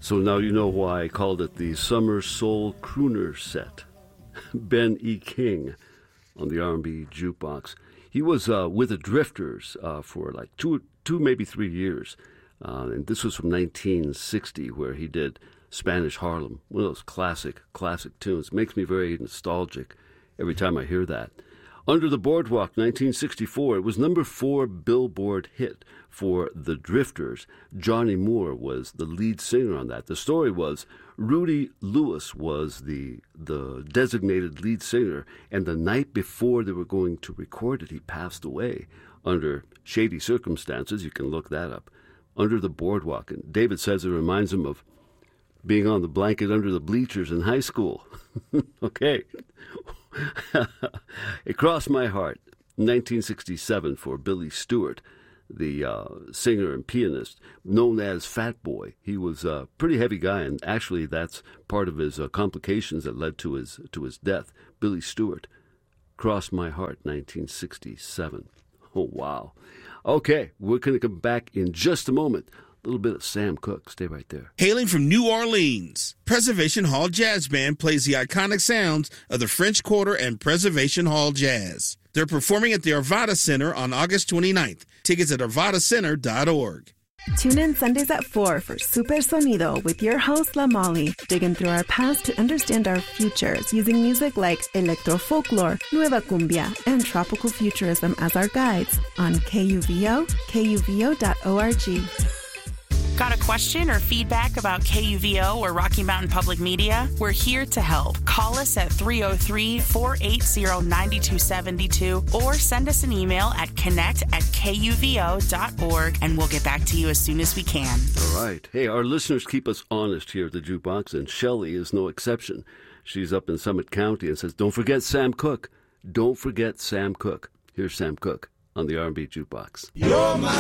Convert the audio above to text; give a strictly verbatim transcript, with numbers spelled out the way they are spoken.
So now you know why I called it the Summer Soul Crooner Set. Ben E. King on the R and B Jukebox. He was uh, with the Drifters uh, for like two, two, maybe three years. Uh, and this was from nineteen sixty, where he did Spanish Harlem, one of those classic, classic tunes. Makes me very nostalgic every time I hear that. Under the Boardwalk, nineteen sixty-four, it was number four Billboard hit for the Drifters. Johnny Moore was the lead singer on that. The story was Rudy Lewis was the the designated lead singer, and the night before they were going to record it, he passed away under shady circumstances. You can look that up. Under the Boardwalk. And David says it reminds him of being on the blanket under the bleachers in high school. Okay. It Crossed My Heart, nineteen sixty-seven, for Billy Stewart, the uh, singer and pianist, known as Fat Boy. He was a pretty heavy guy, and actually that's part of his uh, complications that led to his to his death. Billy Stewart, Crossed My Heart, nineteen sixty-seven. Oh, wow. Okay, we're going to come back in just a moment. A little bit of Sam Cooke. Stay right there. Hailing from New Orleans, Preservation Hall Jazz Band plays the iconic sounds of the French Quarter and Preservation Hall Jazz. They're performing at the Arvada Center on August twenty-ninth. Tickets at arvada center dot org. Tune in Sundays at four for Super Sonido with your host, La Molly, digging through our past to understand our futures using music like electro folklore, nueva cumbia, and tropical futurism as our guides on K U V O, K U V O dot org. Got a question or feedback about K U V O or Rocky Mountain Public Media? We're here to help. Call us at three oh three, four eight zero, nine two seven two or send us an email at connect at K U V O dot org, and we'll get back to you as soon as we can. All right. Hey, our listeners keep us honest here at the Jukebox, and Shelley is no exception. She's up in Summit County and says, don't forget Sam Cooke. Don't forget Sam Cooke. Here's Sam Cooke on the R and B Jukebox. You're my